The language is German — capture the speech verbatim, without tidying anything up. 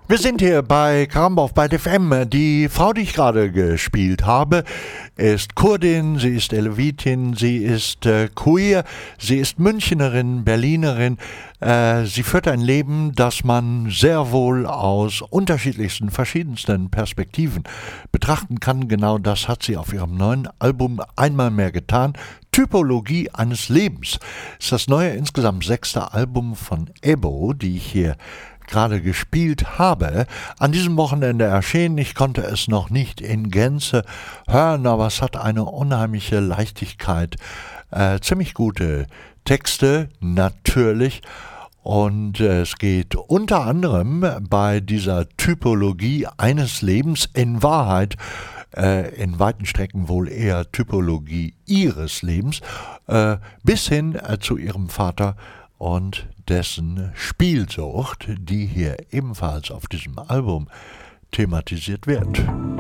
Wir sind hier bei Caramba auf Byte F M. Die Frau, die ich gerade gespielt habe, ist Kurdin, sie ist Elevitin, sie ist äh, queer, sie ist Münchenerin, Berlinerin. Äh, sie führt ein Leben, das man sehr wohl aus unterschiedlichsten, verschiedensten Perspektiven betrachten kann. Genau das hat sie auf ihrem neuen Album einmal mehr getan. Typologie eines Lebens ist das neue, insgesamt sechste Album von Ebo, die ich hier gerade gespielt habe, an diesem Wochenende erschienen. Ich konnte es noch nicht in Gänze hören, aber es hat eine unheimliche Leichtigkeit, äh, ziemlich gute Texte natürlich, und äh, es geht unter anderem bei dieser Typologie eines Lebens in Wahrheit äh, in weiten Strecken wohl eher Typologie ihres Lebens, äh, bis hin äh, zu ihrem Vater und dessen Spielsucht, die hier ebenfalls auf diesem Album thematisiert wird.